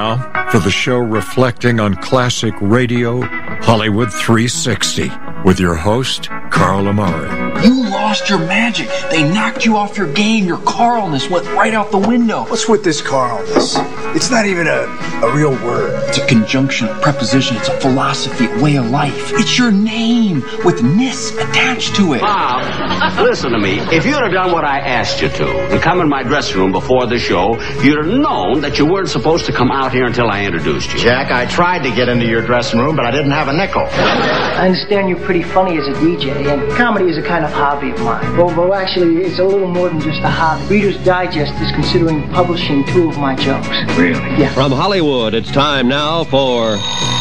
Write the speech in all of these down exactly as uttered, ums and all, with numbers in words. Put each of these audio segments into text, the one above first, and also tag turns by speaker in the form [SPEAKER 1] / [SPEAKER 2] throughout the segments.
[SPEAKER 1] now for the show reflecting on classic radio, Hollywood three sixty, with your host, Carl Amari.
[SPEAKER 2] You lost your magic. They knocked you off your game. Your Carlness went right out the window.
[SPEAKER 3] What's with this Carlness? It's not even a, a real word.
[SPEAKER 2] It's a conjunction, a preposition. It's a philosophy, a way of life. It's your name with ness attached to it.
[SPEAKER 4] Bob, listen to me. If you'd have done what I asked you to and come in my dressing room before the show, you'd have known that you weren't supposed to come out here until I introduced you.
[SPEAKER 5] Jack, I tried to get into your dressing room, but I didn't have a nickel.
[SPEAKER 6] I understand you're pretty funny as a D J, and comedy is a kind of hobby of mine. Well, well, actually, it's a little more than just a hobby. Reader's Digest is considering publishing two of my jokes.
[SPEAKER 5] Really?
[SPEAKER 6] Yeah.
[SPEAKER 7] From Hollywood, it's time now for...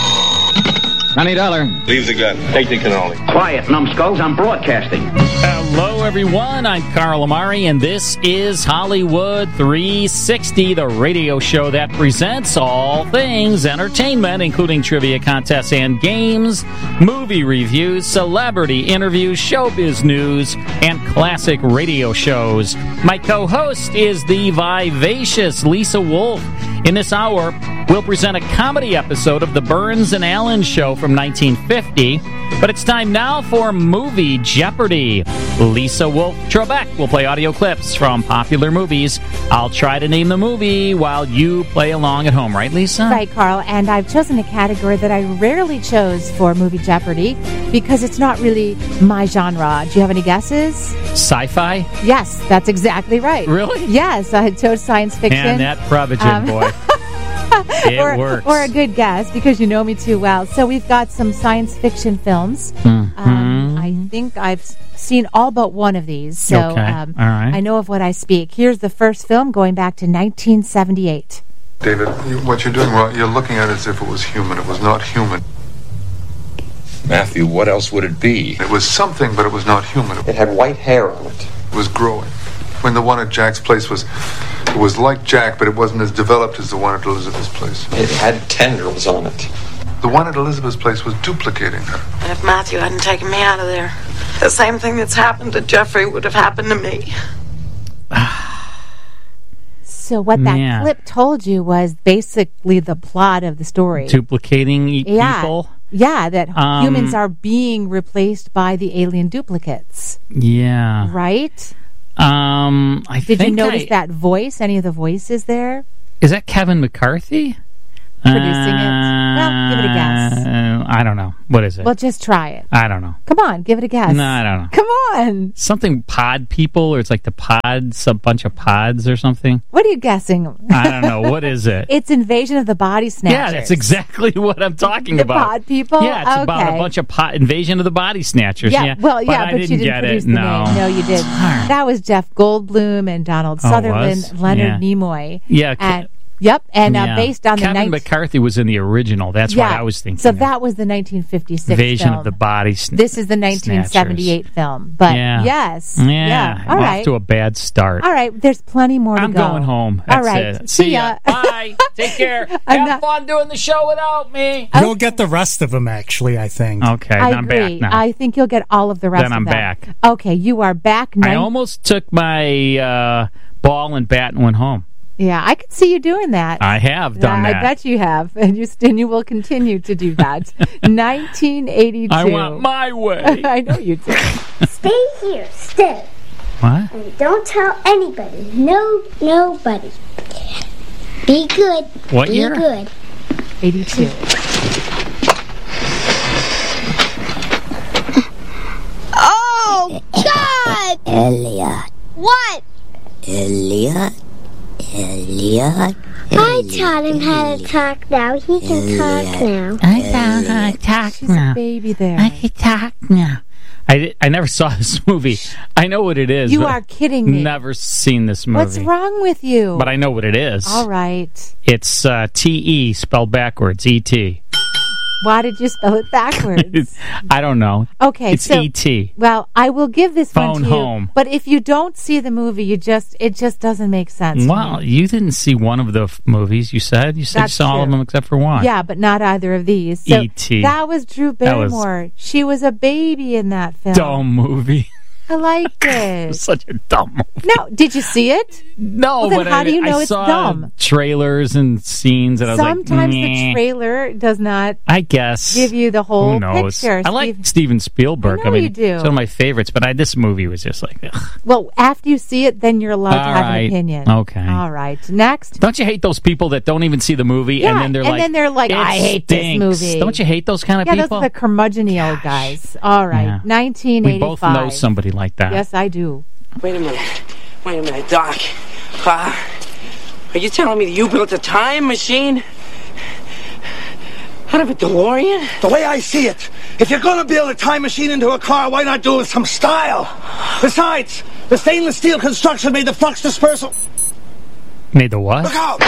[SPEAKER 8] Twenty dollar.
[SPEAKER 9] Leave the gun. Take the cannoli.
[SPEAKER 4] Quiet, numbskulls. I'm broadcasting.
[SPEAKER 8] Hello, everyone. I'm Carl Amari, and this is Hollywood three sixty, the radio show that presents all things entertainment, including trivia contests and games, movie reviews, celebrity interviews, showbiz news, and classic radio shows. My co-host is the vivacious Lisa Wolf. In this hour, we'll present a comedy episode of The Burns and Allen Show from nineteen fifty, but it's time now for Movie Jeopardy! Lisa Wolf Trebek will play audio clips from popular movies. I'll try to name the movie while you play along at home, right, Lisa?
[SPEAKER 10] Right, Carl, and I've chosen a category that I rarely chose for Movie Jeopardy because it's not really my genre. Do you have any guesses?
[SPEAKER 8] Sci-fi?
[SPEAKER 10] Yes, that's exactly right.
[SPEAKER 8] Really?
[SPEAKER 10] Yes, I chose science fiction.
[SPEAKER 8] And that Prevagen, um, boy. It
[SPEAKER 10] or,
[SPEAKER 8] works.
[SPEAKER 10] Or a good guess, because you know me too well. So we've got some science fiction films.
[SPEAKER 8] Mm-hmm.
[SPEAKER 10] Um, I think I've seen all but one of these. So
[SPEAKER 8] okay.
[SPEAKER 10] um,
[SPEAKER 8] all right.
[SPEAKER 10] I know of what I speak. Here's the first film going back to nineteen seventy-eight.
[SPEAKER 11] David, you, what you're doing, well, you're looking at it as if it was human. It was not human.
[SPEAKER 9] Matthew, what else would it be?
[SPEAKER 11] It was something, but it was not human.
[SPEAKER 12] It had white hair on it.
[SPEAKER 11] It was growing. When the one at Jack's place was, it was like Jack, but it wasn't as developed as the one at Elizabeth's place.
[SPEAKER 12] It had tendrils on it.
[SPEAKER 11] The one at Elizabeth's place was duplicating her.
[SPEAKER 13] And if Matthew hadn't taken me out of there, the same thing that's happened to Jeffrey would have happened to me.
[SPEAKER 10] So what that
[SPEAKER 8] yeah.
[SPEAKER 10] clip told you was basically the plot of the story.
[SPEAKER 8] Duplicating e-
[SPEAKER 10] yeah.
[SPEAKER 8] people?
[SPEAKER 10] Yeah, that
[SPEAKER 8] um,
[SPEAKER 10] humans are being replaced by the alien duplicates.
[SPEAKER 8] Yeah.
[SPEAKER 10] Right?
[SPEAKER 8] Um, I
[SPEAKER 10] Did
[SPEAKER 8] think
[SPEAKER 10] you notice
[SPEAKER 8] I,
[SPEAKER 10] that voice? Any of the voices there?
[SPEAKER 8] Is that Kevin McCarthy?
[SPEAKER 10] Producing it? Well, give it a guess.
[SPEAKER 8] Uh, I don't know. What is it?
[SPEAKER 10] Well, just try it.
[SPEAKER 8] I don't know.
[SPEAKER 10] Come on, give it a guess.
[SPEAKER 8] No, I don't know.
[SPEAKER 10] Come on.
[SPEAKER 8] Something pod people, or it's like the pods, a bunch of pods or something.
[SPEAKER 10] What are you guessing?
[SPEAKER 8] I don't know. What is it?
[SPEAKER 10] It's Invasion of the Body Snatchers.
[SPEAKER 8] Yeah, that's exactly what I'm talking
[SPEAKER 10] the
[SPEAKER 8] about.
[SPEAKER 10] The pod people?
[SPEAKER 8] Yeah, it's
[SPEAKER 10] okay.
[SPEAKER 8] about a bunch of pod, Invasion of the Body Snatchers.
[SPEAKER 10] Yeah,
[SPEAKER 8] yeah.
[SPEAKER 10] well, yeah,
[SPEAKER 8] but,
[SPEAKER 10] but
[SPEAKER 8] I didn't
[SPEAKER 10] you didn't
[SPEAKER 8] get
[SPEAKER 10] produce
[SPEAKER 8] it.
[SPEAKER 10] the
[SPEAKER 8] No.
[SPEAKER 10] name. No, you didn't. That was Jeff Goldblum and Donald
[SPEAKER 8] Oh,
[SPEAKER 10] Sutherland,
[SPEAKER 8] was?
[SPEAKER 10] Leonard
[SPEAKER 8] Yeah.
[SPEAKER 10] Nimoy.
[SPEAKER 8] Yeah.
[SPEAKER 10] And, yep, and uh,
[SPEAKER 8] yeah.
[SPEAKER 10] based on
[SPEAKER 8] Kevin
[SPEAKER 10] the... Kevin
[SPEAKER 8] McCarthy was in the original. That's
[SPEAKER 10] yeah,
[SPEAKER 8] what I was thinking.
[SPEAKER 10] So
[SPEAKER 8] of.
[SPEAKER 10] that was the nineteen fifty-six
[SPEAKER 8] Invasion
[SPEAKER 10] film.
[SPEAKER 8] of the Body Snatchers.
[SPEAKER 10] This is the nineteen seventy-eight
[SPEAKER 8] Snatchers.
[SPEAKER 10] film. But
[SPEAKER 8] yeah.
[SPEAKER 10] yes.
[SPEAKER 8] Yeah.
[SPEAKER 10] yeah. All
[SPEAKER 8] I'm
[SPEAKER 10] right.
[SPEAKER 8] off to a bad start.
[SPEAKER 10] All right, there's plenty more
[SPEAKER 8] I'm
[SPEAKER 10] to go.
[SPEAKER 8] I'm going home. That's
[SPEAKER 10] All right.
[SPEAKER 8] it.
[SPEAKER 10] See,
[SPEAKER 8] See
[SPEAKER 10] ya.
[SPEAKER 8] ya. Bye. Take care.
[SPEAKER 10] I'm
[SPEAKER 8] Have
[SPEAKER 10] not...
[SPEAKER 8] fun doing the show without me.
[SPEAKER 14] You'll get the rest of them, actually, I think.
[SPEAKER 8] Okay,
[SPEAKER 10] I
[SPEAKER 8] I'm
[SPEAKER 10] agree.
[SPEAKER 8] back now.
[SPEAKER 10] I think you'll get all of the rest
[SPEAKER 8] then
[SPEAKER 10] of
[SPEAKER 8] I'm
[SPEAKER 10] them.
[SPEAKER 8] back.
[SPEAKER 10] Okay, you are back.
[SPEAKER 8] I almost took my uh, ball and bat and went home.
[SPEAKER 10] Yeah, I could see you doing that.
[SPEAKER 8] I have done
[SPEAKER 10] I
[SPEAKER 8] that.
[SPEAKER 10] I bet you have, and you and you will continue to do that. nineteen eighty-two.
[SPEAKER 8] I want my way.
[SPEAKER 10] I know you do.
[SPEAKER 15] Stay here, still.
[SPEAKER 8] What?
[SPEAKER 15] And don't tell anybody. No, nobody. Be good.
[SPEAKER 8] What
[SPEAKER 15] Be
[SPEAKER 8] year?
[SPEAKER 15] good.
[SPEAKER 10] eighty-two.
[SPEAKER 15] Oh, God!
[SPEAKER 5] Elliot.
[SPEAKER 15] What?
[SPEAKER 5] Elliot. Elliot.
[SPEAKER 15] I taught him how to talk now. He can talk now.
[SPEAKER 8] I found how to talk
[SPEAKER 10] She's
[SPEAKER 8] now.
[SPEAKER 10] a baby there.
[SPEAKER 8] I can talk now. I, I never saw this movie. I know what it is.
[SPEAKER 10] You
[SPEAKER 8] but
[SPEAKER 10] are kidding me.
[SPEAKER 8] Never seen this movie.
[SPEAKER 10] What's wrong with you?
[SPEAKER 8] But I know what it is.
[SPEAKER 10] All right.
[SPEAKER 8] It's uh, T E spelled backwards, E T
[SPEAKER 10] Why did you spell it backwards?
[SPEAKER 8] I don't know.
[SPEAKER 10] Okay,
[SPEAKER 8] it's
[SPEAKER 10] so,
[SPEAKER 8] E T
[SPEAKER 10] Well, I will give this
[SPEAKER 8] Phone
[SPEAKER 10] one to you.
[SPEAKER 8] home.
[SPEAKER 10] But if you don't see the movie, you just it just doesn't make sense.
[SPEAKER 8] Well,
[SPEAKER 10] to me.
[SPEAKER 8] you didn't see one of the f- movies. You said you said
[SPEAKER 10] That's
[SPEAKER 8] you saw all of
[SPEAKER 10] true.
[SPEAKER 8] them except for one.
[SPEAKER 10] Yeah, but not either of these. So
[SPEAKER 8] E T
[SPEAKER 10] That was Drew
[SPEAKER 8] That was-
[SPEAKER 10] Barrymore. She was a baby in that film.
[SPEAKER 8] Dumb movie.
[SPEAKER 10] I liked it.
[SPEAKER 8] It's such a dumb movie.
[SPEAKER 10] No, did you see it?
[SPEAKER 8] No,
[SPEAKER 10] well, then
[SPEAKER 8] but
[SPEAKER 10] how
[SPEAKER 8] I,
[SPEAKER 10] do you know
[SPEAKER 8] I
[SPEAKER 10] it's
[SPEAKER 8] saw
[SPEAKER 10] dumb?
[SPEAKER 8] trailers and scenes, and I was
[SPEAKER 10] Sometimes
[SPEAKER 8] like,
[SPEAKER 10] the trailer does not
[SPEAKER 8] I guess.
[SPEAKER 10] give you the whole
[SPEAKER 8] Who knows?
[SPEAKER 10] picture.
[SPEAKER 8] I like
[SPEAKER 10] Steve.
[SPEAKER 8] Steven Spielberg.
[SPEAKER 10] I know
[SPEAKER 8] mean,
[SPEAKER 10] you do.
[SPEAKER 8] it's one of my favorites, but I, this movie was just like, ugh.
[SPEAKER 10] Well, after you see it, then you're allowed
[SPEAKER 8] All
[SPEAKER 10] to have
[SPEAKER 8] right.
[SPEAKER 10] an opinion.
[SPEAKER 8] Okay.
[SPEAKER 10] All right. Next.
[SPEAKER 8] Don't you hate those people that don't even see the movie
[SPEAKER 10] Yeah,
[SPEAKER 8] and then they're
[SPEAKER 10] and
[SPEAKER 8] like,
[SPEAKER 10] then they're like,
[SPEAKER 8] "It
[SPEAKER 10] I hate
[SPEAKER 8] stinks."
[SPEAKER 10] this movie.
[SPEAKER 8] Don't you hate those kind of
[SPEAKER 10] yeah,
[SPEAKER 8] people?
[SPEAKER 10] those are the curmudgeon-y old guys. All right.
[SPEAKER 8] Yeah.
[SPEAKER 10] nineteen eighty-five.
[SPEAKER 8] We both know somebody like that.
[SPEAKER 10] Yes, I do.
[SPEAKER 16] Wait a minute. Wait a minute, Doc. Uh, are you telling me that you built a time machine? Out of a DeLorean?
[SPEAKER 3] The way I see it, if you're gonna build a time machine into a car, why not do it with some style? Besides, the stainless steel construction made the flux dispersal.
[SPEAKER 8] Made the what?
[SPEAKER 3] Look out!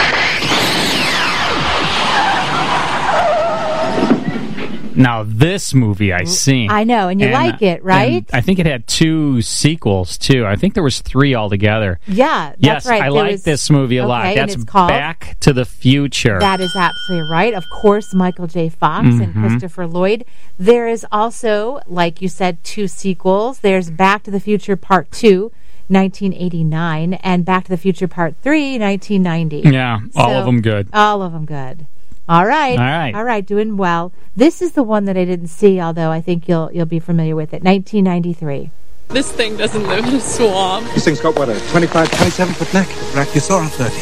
[SPEAKER 8] Now, this movie I seen.
[SPEAKER 10] I know, and you like it, right?
[SPEAKER 8] and I think it had two sequels, too. I think there was three altogether.
[SPEAKER 10] Yeah, that's
[SPEAKER 8] yes,
[SPEAKER 10] right.
[SPEAKER 8] I
[SPEAKER 10] There
[SPEAKER 8] like
[SPEAKER 10] was-
[SPEAKER 8] this movie a
[SPEAKER 10] okay,
[SPEAKER 8] lot.
[SPEAKER 10] and
[SPEAKER 8] That's
[SPEAKER 10] it's called-
[SPEAKER 8] Back to the Future.
[SPEAKER 10] That is absolutely right. Of course, Michael J. Fox and
[SPEAKER 8] Mhm.
[SPEAKER 10] Christopher Lloyd. There is also, like you said, two sequels. There's Back to the Future Part two, nineteen eighty-nine, and Back to the Future Part three, nineteen ninety.
[SPEAKER 8] Yeah, all
[SPEAKER 10] So,
[SPEAKER 8] of them good.
[SPEAKER 10] All of them good. All right.
[SPEAKER 8] All right.
[SPEAKER 10] All right, doing well. This is the one that I didn't see, although I think you'll you'll be familiar with it. nineteen ninety-three.
[SPEAKER 17] This thing doesn't live in a swamp.
[SPEAKER 18] This thing's got, what, a twenty-five, twenty-seven foot neck? Brachiosaurus thirty.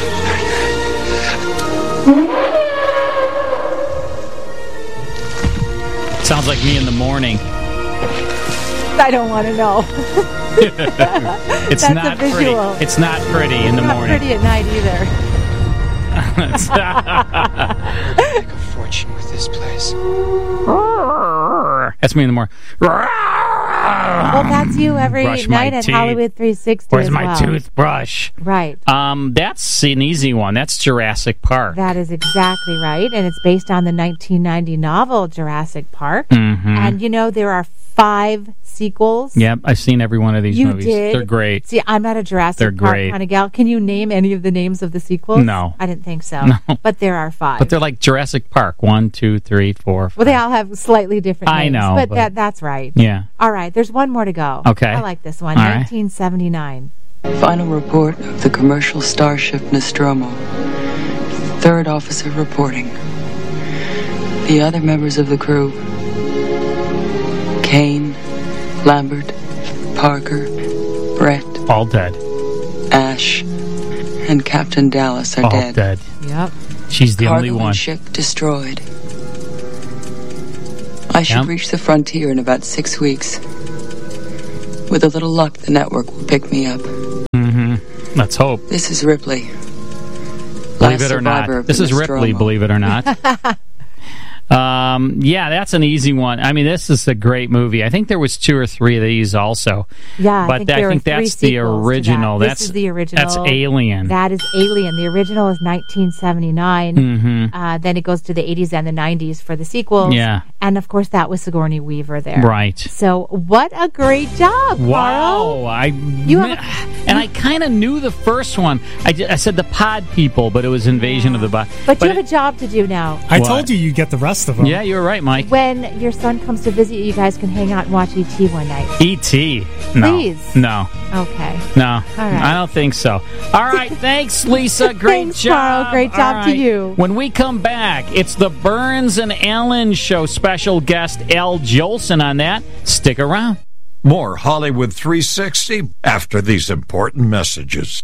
[SPEAKER 8] Sounds like me in the morning.
[SPEAKER 10] I don't want to know.
[SPEAKER 8] It's
[SPEAKER 10] That's
[SPEAKER 8] not
[SPEAKER 10] a visual.
[SPEAKER 8] pretty. It's not pretty in the
[SPEAKER 10] Not
[SPEAKER 8] morning.
[SPEAKER 10] pretty at night either.
[SPEAKER 18] Make a fortune with this place.
[SPEAKER 8] That's me in the morning.
[SPEAKER 10] Well, that's you every
[SPEAKER 8] Brush my
[SPEAKER 10] night at
[SPEAKER 8] teeth.
[SPEAKER 10] Hollywood three sixty.
[SPEAKER 8] Where's
[SPEAKER 10] as
[SPEAKER 8] my
[SPEAKER 10] well.
[SPEAKER 8] toothbrush?
[SPEAKER 10] Right.
[SPEAKER 8] Um, that's an easy one. That's Jurassic Park.
[SPEAKER 10] That is exactly right. And it's based on the nineteen ninety novel Jurassic Park.
[SPEAKER 8] Mhm.
[SPEAKER 10] And you know, there are five sequels.
[SPEAKER 8] Yep, I've seen every one of these
[SPEAKER 10] You
[SPEAKER 8] movies.
[SPEAKER 10] did?
[SPEAKER 8] They're great.
[SPEAKER 10] See, I'm not a Jurassic
[SPEAKER 8] They're
[SPEAKER 10] Park
[SPEAKER 8] great.
[SPEAKER 10] kind of gal. Can you name any of the names of the sequels?
[SPEAKER 8] No.
[SPEAKER 10] I didn't think so.
[SPEAKER 8] No.
[SPEAKER 10] But there are five.
[SPEAKER 8] But they're like Jurassic Park. One, two, three, four.
[SPEAKER 10] well, they all have slightly different
[SPEAKER 8] I
[SPEAKER 10] names.
[SPEAKER 8] know,
[SPEAKER 10] But,
[SPEAKER 8] but-
[SPEAKER 10] that that's right.
[SPEAKER 8] Yeah.
[SPEAKER 10] All right, there's one more to go.
[SPEAKER 8] Okay.
[SPEAKER 10] I like this one.
[SPEAKER 8] All right.
[SPEAKER 10] nineteen seventy-nine.
[SPEAKER 19] Final report of the commercial starship Nostromo. Third officer reporting. The other members of the crew: Kane, Lambert, Parker, Brett,
[SPEAKER 8] All dead.
[SPEAKER 19] Ash, and Captain Dallas are
[SPEAKER 8] All
[SPEAKER 19] dead.
[SPEAKER 8] dead.
[SPEAKER 10] Yep.
[SPEAKER 8] She's the
[SPEAKER 19] Cargo
[SPEAKER 8] only
[SPEAKER 19] and
[SPEAKER 8] one.
[SPEAKER 19] ship destroyed. I should
[SPEAKER 8] Yep.
[SPEAKER 19] reach the frontier in about six weeks. With a little luck, the network will pick me up.
[SPEAKER 8] Mm-hmm. Let's hope.
[SPEAKER 19] This is Ripley.
[SPEAKER 8] Believe
[SPEAKER 19] Last
[SPEAKER 8] it or
[SPEAKER 19] survivor
[SPEAKER 8] not.
[SPEAKER 19] of
[SPEAKER 8] This
[SPEAKER 19] the
[SPEAKER 8] is Ripley,
[SPEAKER 19] Nostromo.
[SPEAKER 8] believe it or not. Um, yeah, that's an easy one. I mean, this is a great movie. I think there was two or three of these also.
[SPEAKER 10] Yeah, I
[SPEAKER 8] but
[SPEAKER 10] think
[SPEAKER 8] I
[SPEAKER 10] there
[SPEAKER 8] think
[SPEAKER 10] are three
[SPEAKER 8] that's the
[SPEAKER 10] sequels to
[SPEAKER 8] original.
[SPEAKER 10] that.
[SPEAKER 8] That's
[SPEAKER 10] This is the original.
[SPEAKER 8] That's Alien.
[SPEAKER 10] That is Alien. The original is nineteen seventy-nine.
[SPEAKER 8] Mhm.
[SPEAKER 10] Uh, then it goes to the eighties and the nineties for the sequels.
[SPEAKER 8] Yeah.
[SPEAKER 10] And of course, that was Sigourney Weaver there.
[SPEAKER 8] Right.
[SPEAKER 10] So, what a great job,
[SPEAKER 8] Wow,
[SPEAKER 10] Carl.
[SPEAKER 8] I
[SPEAKER 10] You have a-
[SPEAKER 8] and I kind of knew the first one. I, ju- I said the Pod People, but it was Invasion of the Pod.
[SPEAKER 10] But, you have a job to do now.
[SPEAKER 14] I
[SPEAKER 8] What?
[SPEAKER 14] told you you'd get the rest of them.
[SPEAKER 8] Yeah, you're right, Mike.
[SPEAKER 10] When your son comes to visit you, you guys can hang out and watch E T one night.
[SPEAKER 8] E T No.
[SPEAKER 10] Please.
[SPEAKER 8] No.
[SPEAKER 10] Okay.
[SPEAKER 8] No.
[SPEAKER 10] All right.
[SPEAKER 8] I don't think so. All right. Thanks, Lisa. Great
[SPEAKER 10] Thanks,
[SPEAKER 8] job.
[SPEAKER 10] Carl. Great
[SPEAKER 8] All
[SPEAKER 10] job to
[SPEAKER 8] right.
[SPEAKER 10] you.
[SPEAKER 8] When we come back, it's the Burns and Allen Show. Special guest Al Jolson on that. Stick around.
[SPEAKER 1] More Hollywood three sixty after these important messages.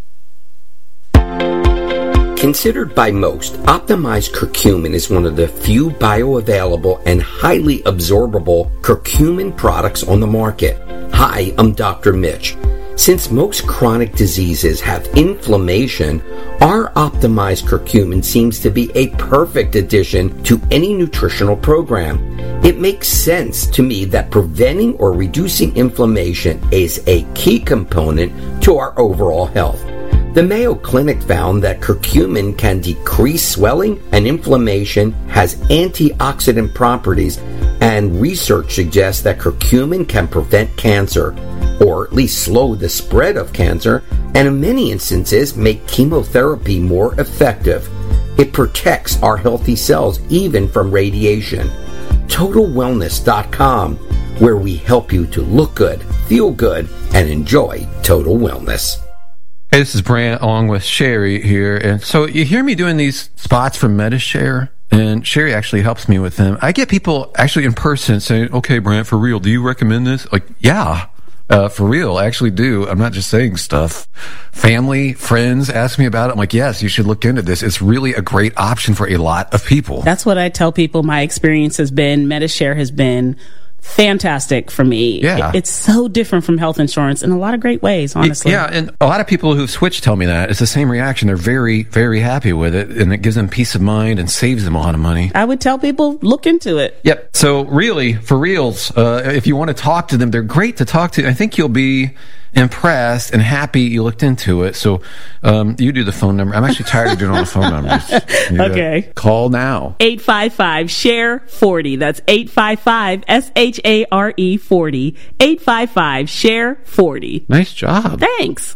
[SPEAKER 20] Considered by most, optimized curcumin is one of the few bioavailable and highly absorbable curcumin products on the market. Hi, I'm Doctor Mitch. Since most chronic diseases have inflammation, our optimized curcumin seems to be a perfect addition to any nutritional program. It makes sense to me that preventing or reducing inflammation is a key component to our overall health. The Mayo Clinic found that curcumin can decrease swelling and inflammation, has antioxidant properties, and research suggests that curcumin can prevent cancer, or at least slow the spread of cancer, and in many instances make chemotherapy more effective. It protects our healthy cells even from radiation. Total Wellness dot com, where we help you to look good, feel good and enjoy total wellness.
[SPEAKER 21] Hey, this is Brant along with Sherry here. And so you hear me doing these spots for MediShare, and Sherry actually helps me with them. I get people actually in person saying, okay, Brant, for real, do you recommend this? Like, yeah. Uh, for real, I actually do. I'm not just saying stuff. Family, friends ask me about it. I'm like, yes, you should look into this. It's really a great option for a lot of people.
[SPEAKER 22] That's what I tell people my experience has been. MediShare has been fantastic for me.
[SPEAKER 21] Yeah.
[SPEAKER 22] It's so different from health insurance in a lot of great ways, honestly.
[SPEAKER 21] Yeah, and a lot of people who've switched tell me that. It's the same reaction. They're very, very happy with it, and it gives them peace of mind and saves them a lot of money.
[SPEAKER 22] I would tell people, look into it.
[SPEAKER 21] Yep. So really, for reals, uh, if you want to talk to them, they're great to talk to. I think you'll be impressed and happy you looked into it. So um, you do the phone number. I'm actually tired of doing all the phone numbers. You
[SPEAKER 22] Okay.
[SPEAKER 21] Call now.
[SPEAKER 22] eight five five, S H A R E, forty. That's eight five five, S H A R E, forty. eight five five, S H A R E, forty.
[SPEAKER 21] Nice job.
[SPEAKER 22] Thanks.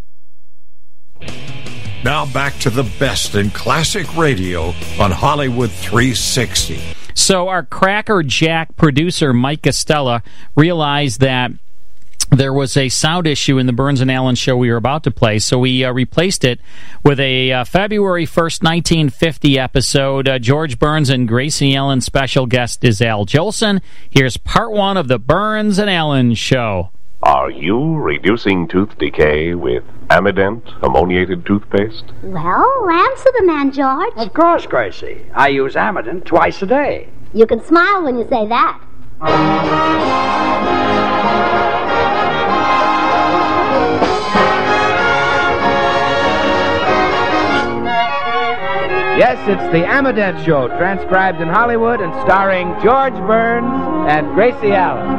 [SPEAKER 1] Now back to the best in classic radio on Hollywood three sixty.
[SPEAKER 8] So our Cracker Jack producer, Mike Costello, realized that there was a sound issue in the Burns and Allen show we were about to play, so we uh, replaced it with a uh, February first, nineteen fifty episode. Uh, George Burns and Gracie Allen special guest is Al Jolson. Here's part one of the Burns and Allen show.
[SPEAKER 23] Are you reducing tooth decay with Amident ammoniated toothpaste?
[SPEAKER 15] Well, answer the man, George.
[SPEAKER 24] Of course, Gracie. I use Amident twice a day.
[SPEAKER 15] You can smile when you say that.
[SPEAKER 25] Yes, it's the Amident Show, transcribed in Hollywood and starring George Burns and Gracie Allen.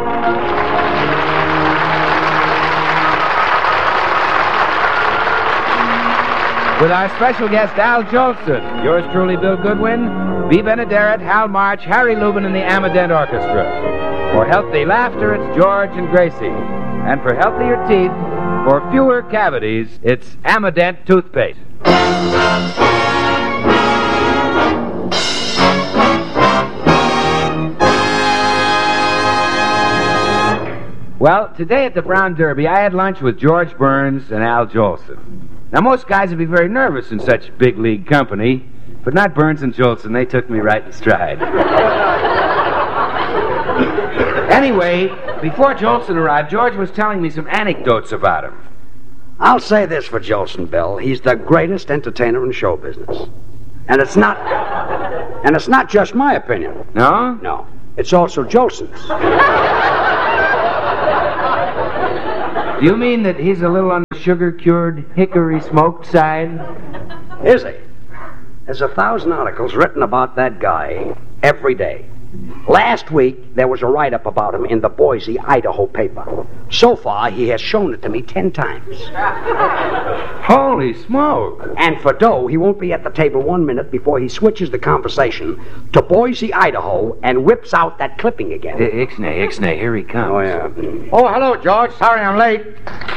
[SPEAKER 25] With our special guest, Al Jolson, yours truly, Bill Goodwin, Bea Benaderet, Hal March, Harry Lubin, and the Amident Orchestra. For healthy laughter, it's George and Gracie. And for healthier teeth, for fewer cavities, it's Amident toothpaste. Well, today at the Brown Derby, I had lunch with George Burns and Al Jolson. Now, most guys would be very nervous in such big league company, but not Burns and Jolson. They took me right in stride. Anyway, before Jolson arrived, George was telling me some anecdotes about him.
[SPEAKER 24] I'll say this for Jolson, Bill. He's the greatest entertainer in show business. And it's not... And it's not just my opinion.
[SPEAKER 25] No?
[SPEAKER 24] No. It's also Jolson's.
[SPEAKER 25] Do you mean that he's a little on the sugar-cured, hickory-smoked side?
[SPEAKER 24] Is he? There's a thousand articles written about that guy every day. Last week, there was a write-up about him in the Boise, Idaho paper. So far, he has shown it to me ten times.
[SPEAKER 25] Holy smoke!
[SPEAKER 24] And for dough, he won't be at the table one minute before he switches the conversation to Boise, Idaho, and whips out that clipping again.
[SPEAKER 25] I- Ixnay, Ixnay, here he comes.
[SPEAKER 24] Oh, yeah.
[SPEAKER 5] Oh, hello, George. Sorry I'm late.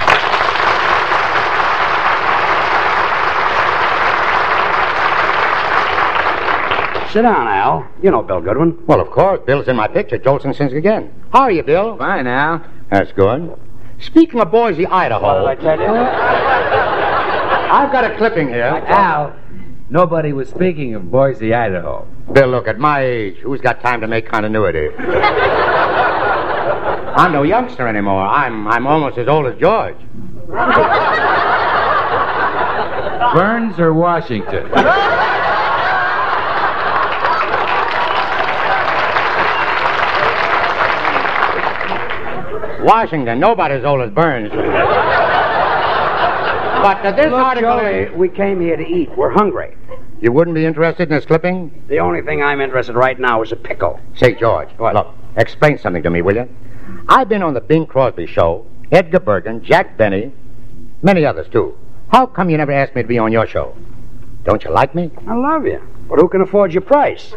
[SPEAKER 24] Sit down, Al. You know Bill Goodwin.
[SPEAKER 5] Well, of course. Bill's in my picture. Jolson sings again. How are you, Bill?
[SPEAKER 25] Fine, Al.
[SPEAKER 5] That's good. Speaking of Boise, Idaho...
[SPEAKER 24] What did I tell you?
[SPEAKER 5] I've got a clipping here.
[SPEAKER 25] Al, nobody was speaking of Boise, Idaho.
[SPEAKER 5] Bill, look, at my age, who's got time to make continuity? I'm no youngster anymore. I'm I'm almost as old as George.
[SPEAKER 25] Burns or Washington?
[SPEAKER 5] Washington, nobody's as old as Burns. But uh, this
[SPEAKER 24] Look,
[SPEAKER 5] article...
[SPEAKER 24] Joey, we came here to eat. We're hungry.
[SPEAKER 5] You wouldn't be interested in this clipping?
[SPEAKER 24] The only thing I'm interested in right now is a pickle.
[SPEAKER 5] Say, George,
[SPEAKER 24] What?
[SPEAKER 5] look, explain something to me, will you? I've been on the Bing Crosby show, Edgar Bergen, Jack Benny, many others, too. How come you never asked me to be on your show? Don't you like me?
[SPEAKER 24] I love you. But who can afford your price?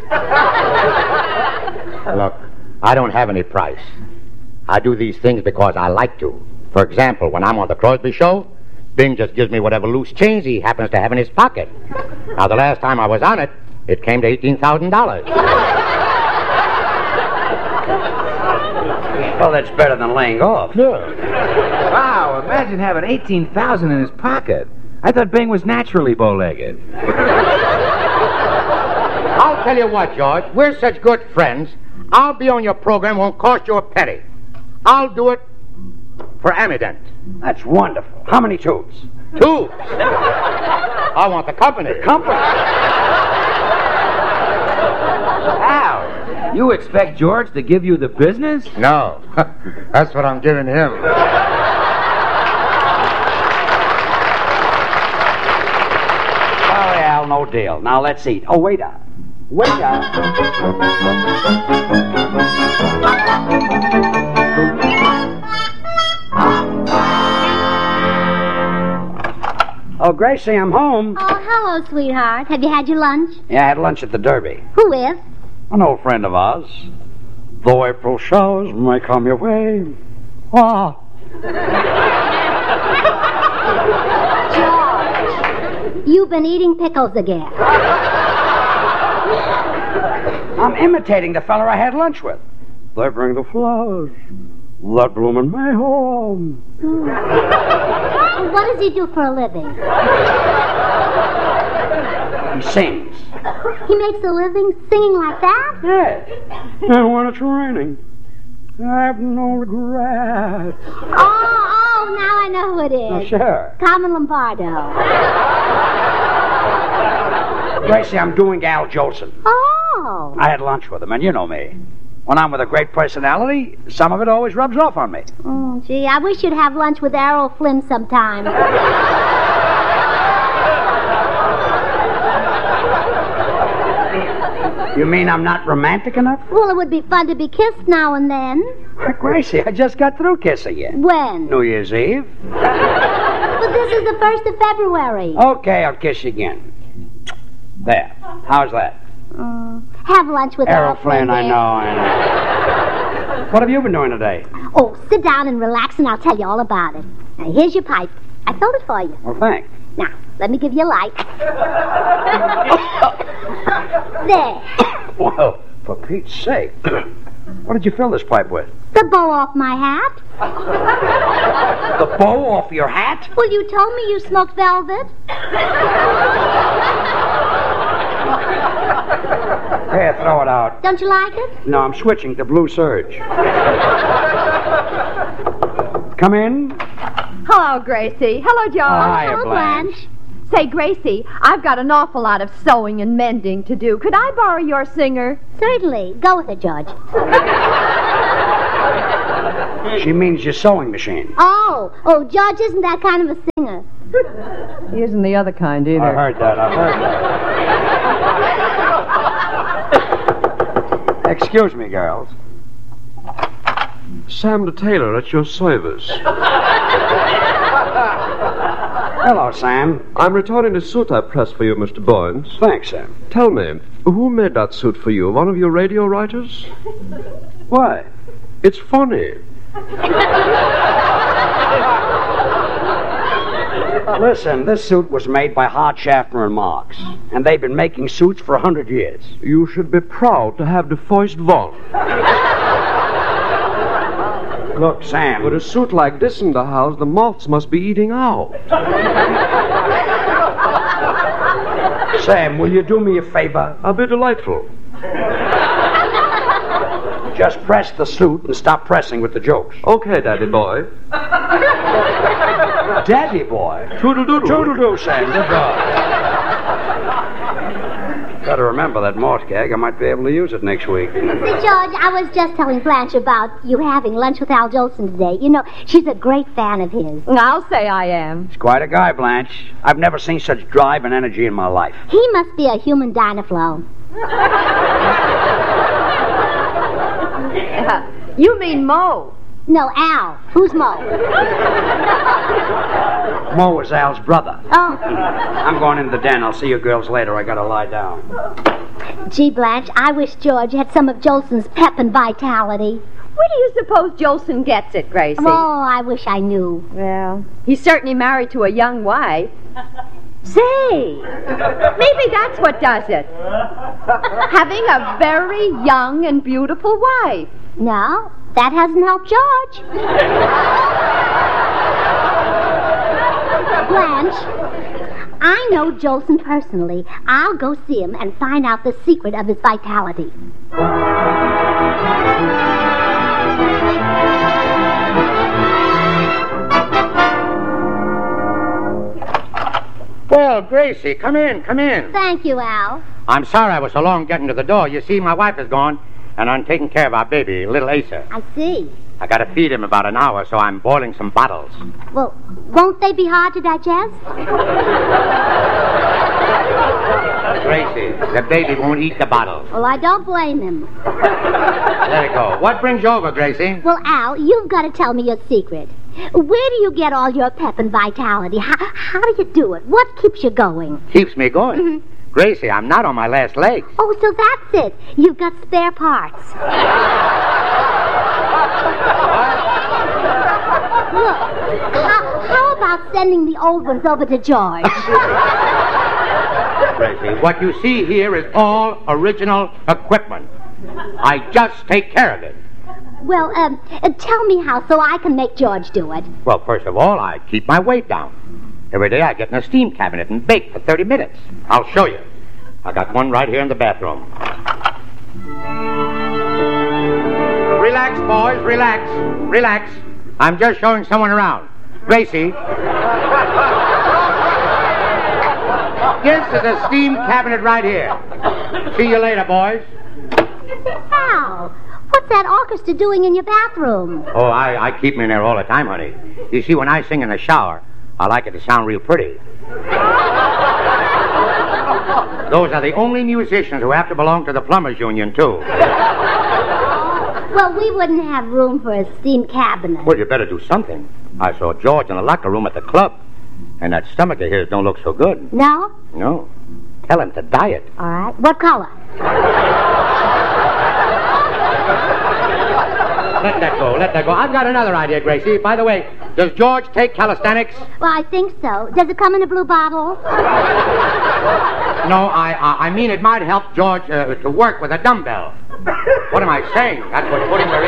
[SPEAKER 5] Look, I don't have any price. I do these things because I like to. For example, when I'm on the Crosby show, Bing just gives me whatever loose change he happens to have in his pocket. Now, the last time I was on it, it came to eighteen thousand dollars.
[SPEAKER 24] Well, that's better than laying off.
[SPEAKER 25] Wow, imagine having eighteen thousand in his pocket. I thought Bing was naturally bow-legged.
[SPEAKER 5] I'll tell you what, George. We're such good friends. I'll be on your program. Won't cost you a penny. I'll do it for Amident.
[SPEAKER 24] That's wonderful. How many tubes?
[SPEAKER 5] Tubes. I want the company.
[SPEAKER 24] The company?
[SPEAKER 25] Al, you expect George to give you the business?
[SPEAKER 5] No. That's what I'm giving him.
[SPEAKER 24] Sorry, Al, no deal. Now let's eat. Oh, waiter. Waiter. Oh, Gracie, I'm home.
[SPEAKER 15] Oh, hello, sweetheart. Have you had your lunch?
[SPEAKER 24] Yeah, I had lunch at the Derby.
[SPEAKER 15] Who with?
[SPEAKER 24] An old friend of ours. Though April showers may come your way. Ah.
[SPEAKER 15] George, you've been eating pickles again.
[SPEAKER 24] I'm imitating the fella I had lunch with. They bring the flowers that bloom in my home.
[SPEAKER 15] What does he do for a living?
[SPEAKER 24] He sings.
[SPEAKER 15] He makes a living singing like that?
[SPEAKER 24] Yes. And when it's raining, I have no regret.
[SPEAKER 15] Oh, oh, now I know who it is.
[SPEAKER 24] Oh, sure.
[SPEAKER 15] Carmen Lombardo.
[SPEAKER 24] Gracie, I'm doing Al Jolson.
[SPEAKER 15] Oh.
[SPEAKER 24] I had lunch with him, and you know me. When I'm with a great personality, some of it always rubs off on me.
[SPEAKER 15] Oh, gee, I wish you'd have lunch with Errol Flynn sometime.
[SPEAKER 24] You mean I'm not romantic enough?
[SPEAKER 15] Well, it would be fun to be kissed now and then.
[SPEAKER 24] Gracie, I just got through kissing you.
[SPEAKER 15] When?
[SPEAKER 24] New Year's Eve.
[SPEAKER 15] But this is the first of February.
[SPEAKER 24] Okay, I'll kiss you again. There. How's that?
[SPEAKER 15] Uh, have lunch with
[SPEAKER 24] Errol
[SPEAKER 15] Errol
[SPEAKER 24] Flynn, I know, I know. What have you been doing today?
[SPEAKER 15] Oh, sit down and relax, and I'll tell you all about it. Now, here's your pipe. I filled it for you.
[SPEAKER 24] Well, thanks.
[SPEAKER 15] Now, let me give you a light. There.
[SPEAKER 24] Well, for Pete's sake. What did you fill this pipe with?
[SPEAKER 15] The bow off my hat.
[SPEAKER 24] The bow off your hat?
[SPEAKER 15] Well, you told me you smoked velvet.
[SPEAKER 24] Here, throw it out.
[SPEAKER 15] Don't you like it?
[SPEAKER 24] No, I'm switching to Blue Surge. Come in.
[SPEAKER 2] Hello, Gracie. Hello, John.
[SPEAKER 24] Oh, hiya,
[SPEAKER 15] Hello,
[SPEAKER 24] Blanche.
[SPEAKER 15] Blanche.
[SPEAKER 2] Say, Gracie, I've got an awful lot of sewing and mending to do. Could I borrow your singer?
[SPEAKER 15] Certainly. Go with it, George.
[SPEAKER 24] She means your sewing machine.
[SPEAKER 15] Oh, oh, George isn't that kind of a singer.
[SPEAKER 2] He isn't the other kind either.
[SPEAKER 24] I heard that, I heard that. Excuse me, girls.
[SPEAKER 4] Sam the tailor at your service.
[SPEAKER 24] Hello, Sam.
[SPEAKER 4] I'm returning a suit I pressed for you, Mister Boynes.
[SPEAKER 24] Thanks, Sam.
[SPEAKER 4] Tell me, who made that suit for you? One of your radio writers?
[SPEAKER 24] Why?
[SPEAKER 4] It's funny.
[SPEAKER 24] Listen, this suit was made by Hart, Schaffner, and Marx, and they've been making suits for a hundred years.
[SPEAKER 4] You should be proud to have the first one.
[SPEAKER 24] Look, Sam.
[SPEAKER 4] With a suit like this in the house, the moths must be eating out.
[SPEAKER 24] Sam, will you do me a favor?
[SPEAKER 4] I'll be delightful.
[SPEAKER 24] Just press the suit and stop pressing with the jokes.
[SPEAKER 4] Okay, Daddy boy.
[SPEAKER 24] Daddy boy?
[SPEAKER 4] Toodle-doodle.
[SPEAKER 24] Toodle-doo, Sam. Good job. Gotta remember that mort gag. I might be able to use it next week.
[SPEAKER 15] See, George, I was just telling Blanche about you having lunch with Al Jolson today. You know, she's a great fan of his.
[SPEAKER 2] I'll say I am.
[SPEAKER 24] He's quite a guy, Blanche. I've never seen such drive and energy in my life.
[SPEAKER 15] He must be a human Dynaflow.
[SPEAKER 2] You mean Mo?
[SPEAKER 15] No, Al. Who's Mo?
[SPEAKER 24] Mo is Al's brother.
[SPEAKER 15] Oh.
[SPEAKER 24] I'm going in the den. I'll see you girls later. I gotta lie down.
[SPEAKER 15] Gee, Blanche, I wish George had some of Jolson's pep and vitality.
[SPEAKER 2] Where do you suppose Jolson gets it, Gracie?
[SPEAKER 15] Oh, I wish I knew.
[SPEAKER 2] Well, he's certainly married to a young wife. Say, maybe that's what does it. Having a very young and beautiful wife.
[SPEAKER 15] No, That hasn't helped George. Blanche, I know Jolson personally. I'll go see him and find out the secret of his vitality.
[SPEAKER 5] Well, Gracie, come in, come in.
[SPEAKER 15] Thank you, Al.
[SPEAKER 5] I'm sorry I was so long getting to the door. You see, my wife is gone, and I'm taking care of our baby, little Asa.
[SPEAKER 15] I see.
[SPEAKER 5] I gotta feed him about an hour, so I'm boiling some bottles.
[SPEAKER 15] Well, won't they be hard to digest?
[SPEAKER 5] Gracie, the baby won't eat the bottles.
[SPEAKER 15] Well, I don't blame him.
[SPEAKER 5] Let it go. What brings you over, Gracie?
[SPEAKER 15] Well, Al, you've got to tell me your secret. Where do you get all your pep and vitality? How, how do you do it? What keeps you going?
[SPEAKER 5] Keeps me going?
[SPEAKER 15] Mm-hmm.
[SPEAKER 5] Gracie, I'm not on my last leg.
[SPEAKER 15] Oh, so that's it. You've got spare parts. Look, how, how about sending the old ones over to George?
[SPEAKER 5] Gracie, what you see here is all original equipment. I just take care of it.
[SPEAKER 15] Well, um, uh, tell me how so I can make George do it.
[SPEAKER 5] Well, first of all, I keep my weight down. Every day I get in a steam cabinet and bake for thirty minutes. I'll show you. I got one right here in the bathroom. Relax, boys, relax. Relax. I'm just showing someone around. Gracie. This is a steam cabinet right here. See you later, boys.
[SPEAKER 15] Al, what's that orchestra doing in your bathroom?
[SPEAKER 5] Oh, I, I keep them in there all the time, honey. You see, when I sing in the shower, I like it to sound real pretty. Those are the only musicians who have to belong to the Plumbers Union, too.
[SPEAKER 15] Well, we wouldn't have room for a steam cabinet.
[SPEAKER 5] Well, you better do something. I saw George in the locker room at the club, and that stomach of his don't look so good.
[SPEAKER 15] No?
[SPEAKER 5] No. Tell him to diet.
[SPEAKER 15] All right. What color?
[SPEAKER 5] Let that go, let that go. I've got another idea, Gracie. By the way, does George take calisthenics?
[SPEAKER 15] Well, I think so. Does it come in a blue bottle?
[SPEAKER 5] No, I I, I mean it might help George uh, to work with a dumbbell. What am I saying? That's what put him where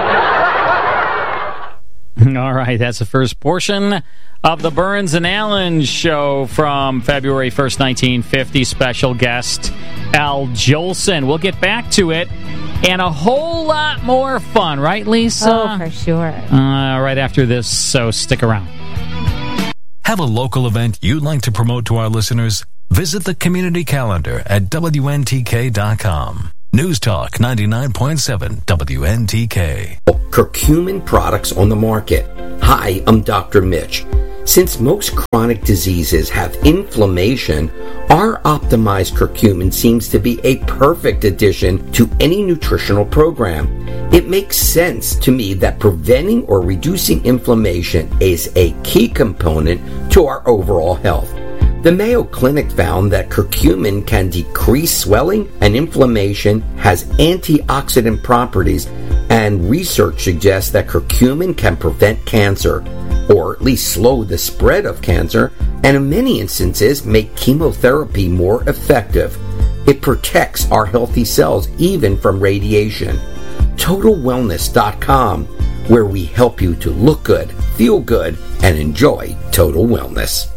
[SPEAKER 5] he is.
[SPEAKER 8] All right, that's the first portion of the Burns and Allen show from February first, nineteen fifty. Special guest Al Jolson. We'll get back to it. And a whole lot more fun, right, Lisa?
[SPEAKER 10] Oh, for sure.
[SPEAKER 8] Uh, right after this, so stick around.
[SPEAKER 6] Have a local event you'd like to promote to our listeners? Visit the community calendar at W N T K dot com. News Talk ninety-nine point seven W N T K.
[SPEAKER 20] Curcumin products on the market. Hi, I'm Doctor Mitch. Since most chronic diseases have inflammation, our optimized curcumin seems to be a perfect addition to any nutritional program. It makes sense to me that preventing or reducing inflammation is a key component to our overall health. The Mayo Clinic found that curcumin can decrease swelling and inflammation, has antioxidant properties, and research suggests that curcumin can prevent cancer, or at least slow the spread of cancer, and in many instances make chemotherapy more effective. It protects our healthy cells even from radiation. Total Wellness dot com, where we help you to look good, feel good, and enjoy total wellness.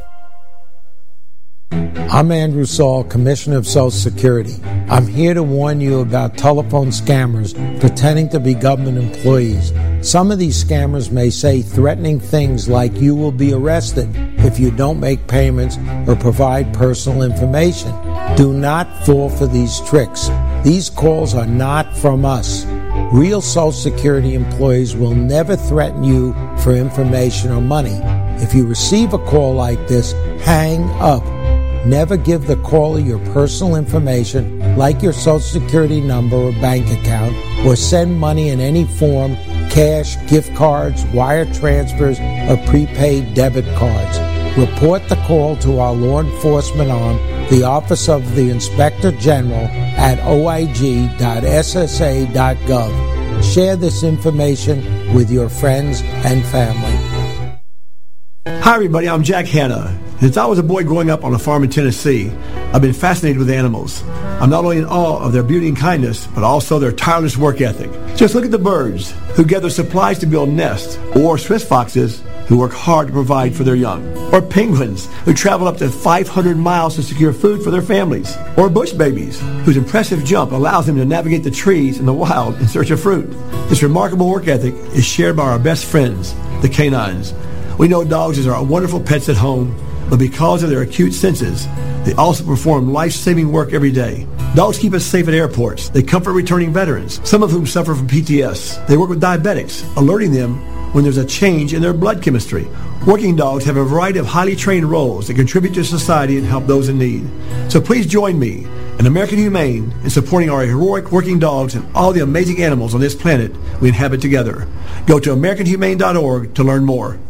[SPEAKER 7] I'm Andrew Saul, Commissioner of Social Security. I'm here to warn you about telephone scammers pretending to be government employees. Some of these scammers may say threatening things like you will be arrested if you don't make payments or provide personal information. Do not fall for these tricks. These calls are not from us. Real Social Security employees will never threaten you for information or money. If you receive a call like this, hang up. Never give the caller your personal information, like your Social Security number or bank account, or send money in any form, cash, gift cards, wire transfers, or prepaid debit cards. Report the call to our law enforcement arm, the Office of the Inspector General, at O I G dot S S A dot gov. Share this information with your friends and family.
[SPEAKER 9] Hi, everybody. I'm Jack Hanna. Since I was a boy growing up on a farm in Tennessee, I've been fascinated with animals. I'm not only in awe of their beauty and kindness, but also their tireless work ethic. Just look at the birds who gather supplies to build nests, or Swiss foxes who work hard to provide for their young, or penguins who travel up to five hundred miles to secure food for their families, or bush babies whose impressive jump allows them to navigate the trees in the wild in search of fruit. This remarkable work ethic is shared by our best friends, the canines. We know dogs are wonderful pets at home, but because of their acute senses, they also perform life-saving work every day. Dogs keep us safe at airports. They comfort returning veterans, some of whom suffer from P T S. They work with diabetics, alerting them when there's a change in their blood chemistry. Working dogs have a variety of highly trained roles that contribute to society and help those in need. So please join me and American Humane in supporting our heroic working dogs and all the amazing animals on this planet we inhabit together. Go to American Humane dot org to learn more.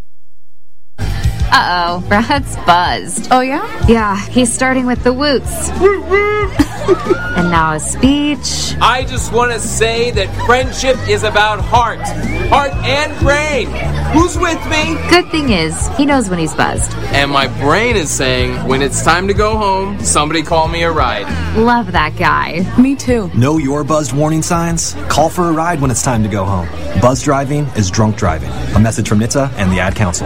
[SPEAKER 3] Uh-oh, Brad's buzzed.
[SPEAKER 11] Oh, yeah?
[SPEAKER 3] Yeah, he's starting with the woots. And now a speech.
[SPEAKER 12] I just want to say that friendship is about heart. Heart and brain. Who's with me?
[SPEAKER 3] Good thing is, he knows when he's buzzed.
[SPEAKER 12] And my brain is saying, when it's time to go home, somebody call me a ride.
[SPEAKER 3] Love that guy.
[SPEAKER 11] Me too.
[SPEAKER 13] Know your buzzed warning signs? Call for a ride when it's time to go home. Buzz driving is drunk driving. A message from N H T S A and the Ad Council.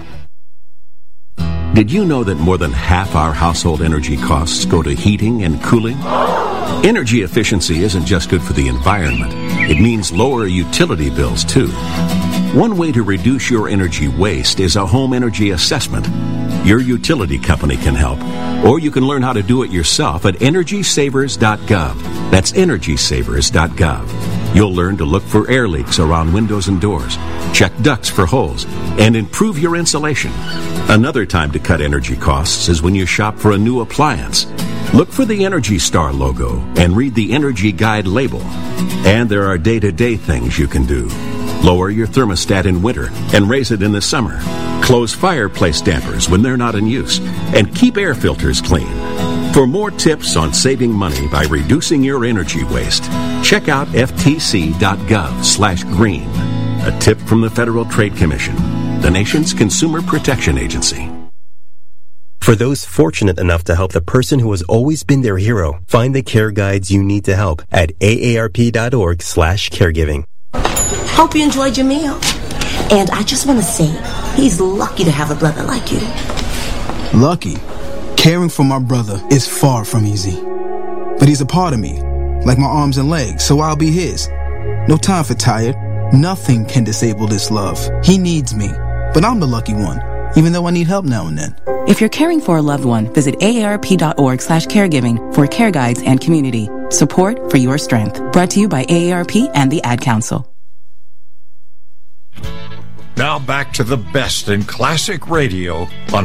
[SPEAKER 16] Did you know that more than half our household energy costs go to heating and cooling? Energy efficiency isn't just good for the environment. It means lower utility bills, too. One way to reduce your energy waste is a home energy assessment. Your utility company can help, or you can learn how to do it yourself at energy savers dot gov. That's energy savers dot gov. You'll learn to look for air leaks around windows and doors, check ducts for holes, and improve your insulation. Another time to cut energy costs is when you shop for a new appliance. Look for the Energy Star logo and read the Energy Guide label. And there are day-to-day things you can do. Lower your thermostat in winter and raise it in the summer. Close fireplace dampers when they're not in use. And keep air filters clean. For more tips on saving money by reducing your energy waste, check out F T C dot gov slash green. A tip from the Federal Trade Commission, the nation's consumer protection agency.
[SPEAKER 26] For those fortunate enough to help the person who has always been their hero, find the care guides you need to help at A A R P dot org slash caregiving.
[SPEAKER 27] Hope you enjoyed your meal. And I just want to say, he's lucky to have a brother like you.
[SPEAKER 18] Lucky? Caring for my brother is far from easy. But he's a part of me, like my arms and legs, so I'll be his. No time for tired. Nothing can disable this love. He needs me, but I'm the lucky one, even though I need help now and then.
[SPEAKER 28] If you're caring for a loved one, visit A A R P dot org slash caregiving for care guides and community. Support for your strength. Brought to you by A A R P and the Ad Council.
[SPEAKER 1] Now back to the best in classic radio on